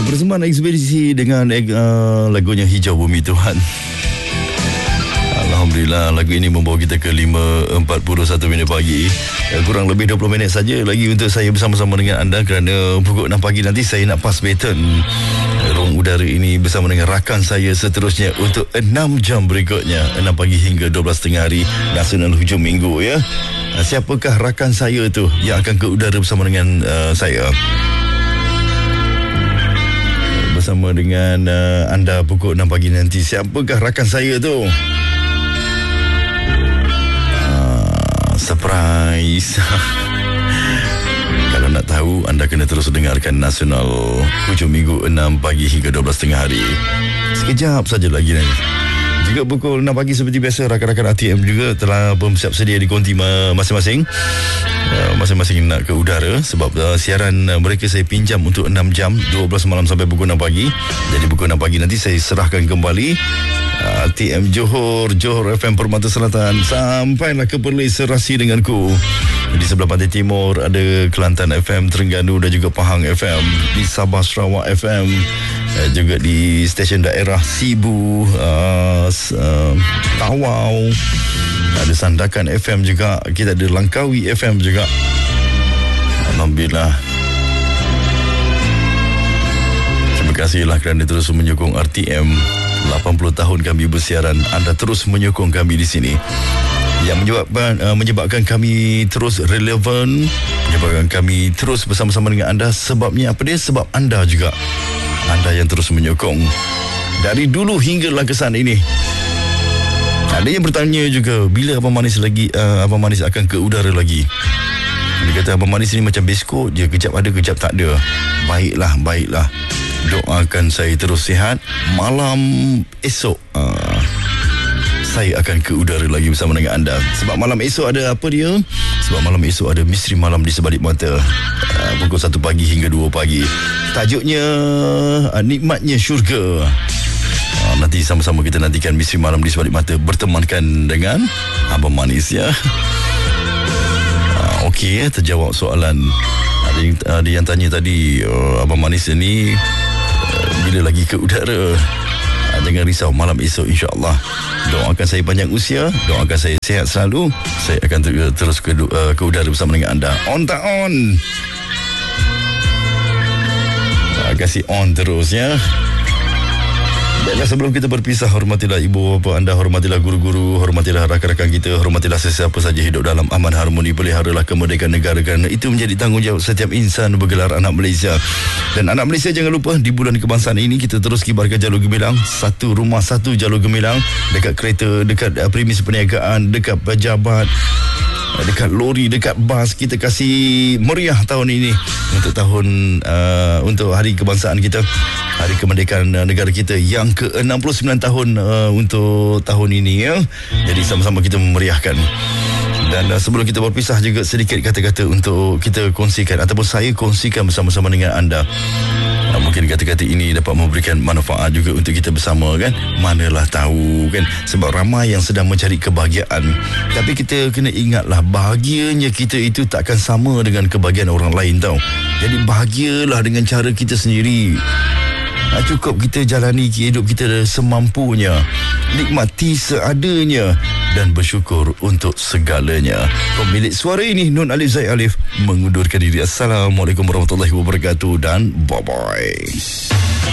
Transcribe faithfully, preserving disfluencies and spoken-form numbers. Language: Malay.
Persembahan ekspedisi dengan uh, lagunya Hijau Bumi Tuhan. Alhamdulillah, lagu ini membawa kita ke lima empat puluh satu minit pagi. Ya, kurang lebih dua puluh minit saja lagi untuk saya bersama-sama dengan anda, kerana pukul enam pagi nanti saya nak pass baton ruang udara ini bersama dengan rakan saya seterusnya untuk enam jam berikutnya, enam pagi hingga dua belas tengah hari Nasional Hujung Minggu ya. Siapakah rakan saya tu yang akan ke udara bersama dengan uh, saya? Bersama dengan uh, anda pukul enam pagi nanti. Siapakah rakan saya tu? Uh, surprise. Kalau nak tahu, anda kena terus dengarkan Nasional Hujung Minggu enam pagi hingga dua belas tengah hari. Sekejap saja lagi nanti. Juga pukul enam pagi seperti biasa, rakan-rakan R T M juga telah bersiap sedia di konti masing-masing. Uh, masing-masing nak ke udara sebab uh, siaran uh, mereka saya pinjam untuk enam jam, dua belas malam sampai pukul enam pagi. Jadi pukul enam pagi nanti saya serahkan kembali uh, R T M Johor, Johor F M Permata Selatan, sampailah ke Perlis serasi denganku. Di sebelah pantai timur ada Kelantan F M, Terengganu dan juga Pahang F M, di Sabah Sarawak F M, uh, juga di stesen daerah Sibu, uh, uh, Tawau, ada Sandakan F M juga, kita ada Langkawi F M juga. Alhamdulillah. Terima kasihlah kerana terus menyokong R T M. lapan puluh tahun kami bersiaran, anda terus menyokong kami di sini. Yang menyebabkan uh, menyebabkan kami terus relevan, menyebabkan kami terus bersama-sama dengan anda. Sebabnya apa dia? Sebab anda juga. Anda yang terus menyokong dari dulu hinggalah kesan ini. Ada yang bertanya juga, bila Abang Manis lagi uh, Abang Manis akan ke udara lagi? Dia kata Abang Manis ni macam biskut je, kejap ada kejap tak ada. Baiklah, baiklah. Doakan saya terus sihat. Malam esok uh, saya akan ke udara lagi bersama dengan anda. Sebab malam esok ada apa dia? Sebab malam esok ada Misteri Malam di Sebalik Mata, uh, pukul satu pagi hingga dua pagi. Tajuknya uh, Nikmatnya Syurga. uh, Nanti sama-sama kita nantikan Misteri Malam di Sebalik Mata, bertemankan dengan Abang Manis ya. uh, Okey, eh, terjawab soalan. Ada yang, ada yang tanya tadi, uh, Abang Manis ni uh, bila lagi ke udara? uh, Jangan risau, malam esok insya-Allah. Doakan saya panjang usia, doakan saya sihat selalu. Saya akan ter- terus ke, uh, ke udara bersama dengan anda. On tak on? uh, Kasih on terus ya. Baiklah, sebelum kita berpisah, hormatilah ibu bapa anda, hormatilah guru-guru, hormatilah rakan-rakan kita, hormatilah sesiapa saja hidup dalam aman harmoni. Peliharalah kemerdekaan negara, kerana itu menjadi tanggungjawab setiap insan bergelar anak Malaysia. Dan anak Malaysia, jangan lupa di bulan kebangsaan ini kita terus kibarkan jalur gemilang. Satu rumah, satu jalur gemilang. Dekat kereta, dekat uh, premis perniagaan, dekat pejabat, dekat lori, dekat bas. Kita kasih meriah tahun ini untuk tahun uh, untuk hari kebangsaan kita, hari kemerdekaan uh, negara kita yang ke enam puluh sembilan tahun uh, untuk tahun ini ya. Jadi sama-sama kita memeriahkan. Dan uh, sebelum kita berpisah juga, sedikit kata-kata untuk kita kongsikan ataupun saya kongsikan bersama-sama dengan anda. Uh, mungkin kata-kata ini dapat memberikan manfaat juga untuk kita bersama kan. Manalah tahu kan, sebab ramai yang sedang mencari kebahagiaan. Tapi kita kena ingatlah, bahagianya kita itu takkan sama dengan kebahagiaan orang lain tau. Jadi bahagialah dengan cara kita sendiri. Ha, cukup kita jalani hidup kita semampunya, nikmati seadanya dan bersyukur untuk segalanya. Pemilik suara ini Nun Alif Zaid Alif mengundurkan diri. Assalamualaikum warahmatullahi wabarakatuh dan bye-bye.